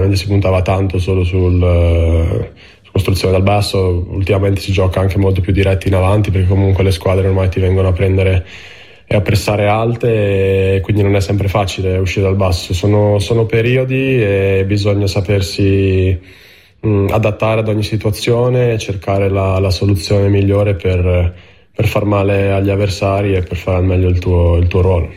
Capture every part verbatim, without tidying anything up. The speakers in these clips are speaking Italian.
ultimamente si puntava tanto solo sul uh, costruzione dal basso, ultimamente si gioca anche molto più diretti in avanti, perché comunque le squadre ormai ti vengono a prendere e a pressare alte, e quindi non è sempre facile uscire dal basso. Sono, sono periodi e bisogna sapersi mh, adattare ad ogni situazione e cercare la, la soluzione migliore per, per far male agli avversari e per fare al meglio il tuo, il tuo ruolo.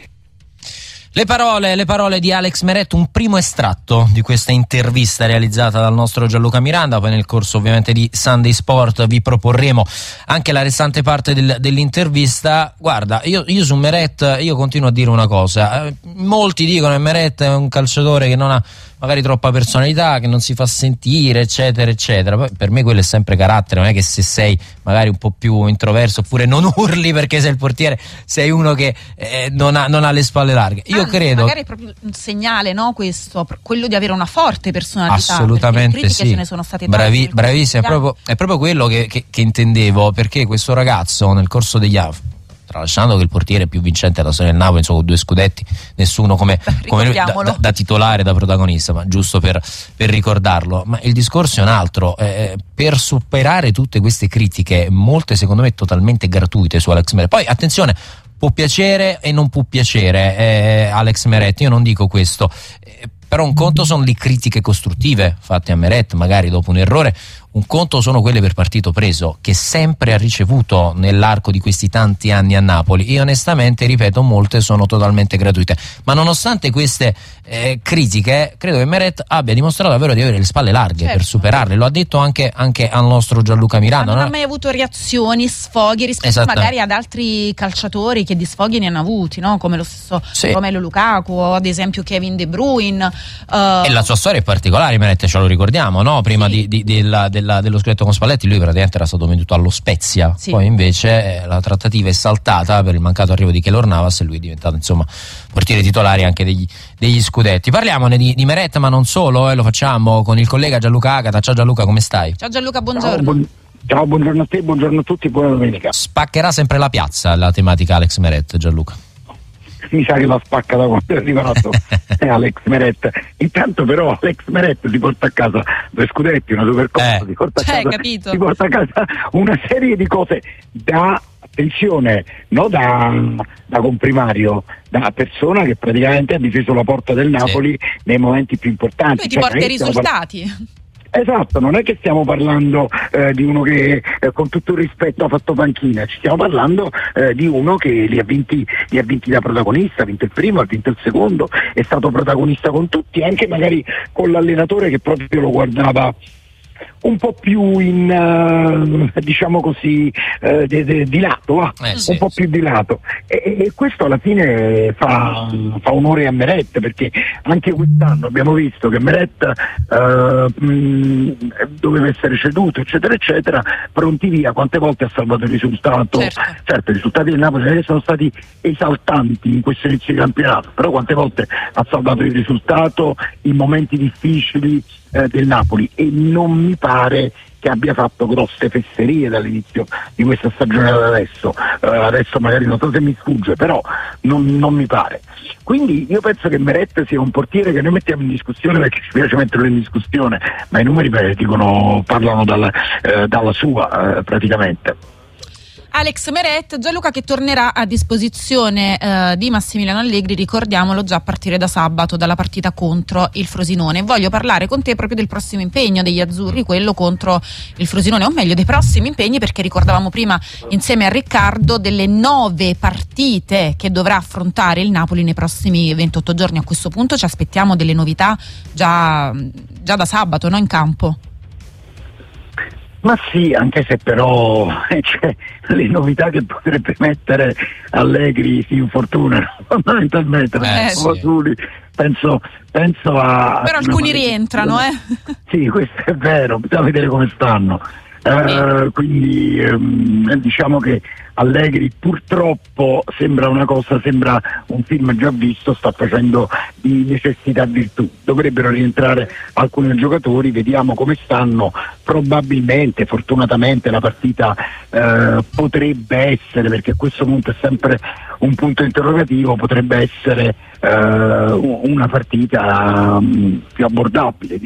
Le parole, le parole di Alex Meret, un primo estratto di questa intervista realizzata dal nostro Gianluca Miranda. Poi nel corso ovviamente di Sunday Sport vi proporremo anche la restante parte del, dell'intervista. Guarda, io, io su Meret io continuo a dire una cosa, eh, molti dicono che Meret è un calciatore che non ha magari troppa personalità, che non si fa sentire, eccetera eccetera. Poi per me quello è sempre carattere, non è che se sei magari un po' più introverso oppure non urli perché sei il portiere, sei uno che eh, non, ha, non ha le spalle larghe. Io Anzi, credo magari è proprio un segnale, no, questo, quello di avere una forte personalità. Assolutamente sì, ce ne sono state Bravi, tante, bravissimo, è proprio, è proprio quello che, che, che intendevo, perché questo ragazzo nel corso degli anni, tralasciando che il portiere più vincente della storia del Napoli, insomma, con due scudetti, nessuno come, come lui, da, da, da titolare, da protagonista, ma giusto per, per ricordarlo. Ma il discorso è un altro, eh, per superare tutte queste critiche, molte secondo me totalmente gratuite su Alex Meret. Poi attenzione, può piacere e non può piacere eh, Alex Meret, io non dico questo, eh, però un conto sono le critiche costruttive fatte a Meret, magari dopo un errore, un conto sono quelle per partito preso, che sempre ha ricevuto nell'arco di questi tanti anni a Napoli, e onestamente, ripeto, molte sono totalmente gratuite. Ma nonostante queste eh, critiche, credo che Meret abbia dimostrato davvero di avere le spalle larghe, certo, per superarle. Lo ha detto anche, anche al nostro Gianluca Miranda. Ma non ha mai avuto reazioni, sfoghi rispetto magari ad altri calciatori che di sfoghi ne hanno avuti, no? Come lo stesso sì. Romelu Lukaku o ad esempio Kevin De Bruyne. Uh... E la sua storia è particolare, Meret, ce lo ricordiamo, no? Prima sì. di, di, della, della, dello scudetto con Spalletti lui praticamente era stato venduto allo Spezia, sì. Poi invece eh, la trattativa è saltata per il mancato arrivo di Keylor Navas e lui è diventato insomma portiere titolare anche degli, degli scudetti. Parliamone di, di Meret, ma non solo, eh, lo facciamo con il collega Gianluca Agata. Ciao Gianluca, come stai? Ciao Gianluca, buongiorno. Ciao, buon... Ciao, buongiorno a te, buongiorno a tutti, buona domenica. Spaccherà sempre la piazza la tematica Alex Meret, Gianluca? Mi sa che la spacca da quando è arrivato Alex Meret. Intanto però Alex Meret si porta a casa due scudetti, una Supercoppa, eh. si, porta a cioè, casa, si porta a casa una serie di cose da, attenzione, no da, da comprimario, da persona che praticamente ha difeso la porta del Napoli sì. nei momenti più importanti. Lui ti cioè, porta i risultati. Par- Esatto, non è che stiamo parlando eh, di uno che eh, con tutto il rispetto ha fatto panchina, ci stiamo parlando eh, di uno che li ha vinti li ha vinti da protagonista, ha vinto il primo, ha vinto il secondo, è stato protagonista con tutti, anche magari con l'allenatore che proprio lo guardava un po' più in uh, diciamo così uh, di, di, di lato, va? Eh, sì, un po' sì. più di lato e, e questo alla fine fa, fa onore a Meret, perché anche quest'anno abbiamo visto che Meret uh, mh, doveva essere ceduto eccetera eccetera, pronti via, quante volte ha salvato il risultato. Certo, certo i risultati del Napoli sono stati esaltanti in questo inizio di campionato, però quante volte ha salvato il risultato in momenti difficili eh, del Napoli, e non mi pare che abbia fatto grosse fesserie dall'inizio di questa stagione ad adesso. Uh, adesso magari non so se mi sfugge, però non, non mi pare. Quindi io penso che Meret sia un portiere che noi mettiamo in discussione perché ci piace metterlo in discussione, ma i numeri beh, dicono, parlano dalla, eh, dalla sua eh, praticamente. Alex Meret, Gianluca, che tornerà a disposizione eh, di Massimiliano Allegri, ricordiamolo, già a partire da sabato dalla partita contro il Frosinone. Voglio parlare con te proprio del prossimo impegno degli azzurri, quello contro il Frosinone, o meglio dei prossimi impegni, perché ricordavamo prima insieme a Riccardo delle nove partite che dovrà affrontare il Napoli nei prossimi ventotto giorni. A questo punto ci aspettiamo delle novità già, già da sabato, no, in campo? Ma sì, anche se però cioè, le novità che potrebbe mettere Allegri si infortunano fondamentalmente, eh, sì. sì. penso, penso a... Però alcuni rientrano, eh? Sì, questo è vero, bisogna vedere come stanno. Uh, quindi um, diciamo che Allegri purtroppo sembra una cosa, sembra un film già visto, sta facendo di necessità virtù. Dovrebbero rientrare alcuni giocatori, vediamo come stanno. Probabilmente, fortunatamente la partita uh, potrebbe essere, perché a questo punto è sempre un punto interrogativo, potrebbe essere uh, una partita um, più abbordabile,